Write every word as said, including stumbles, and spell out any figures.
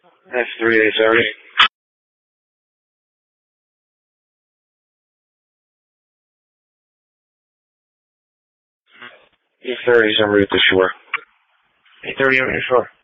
That's three eight thirty. eight thirty, somebody at the shore. eight thirty on the shore.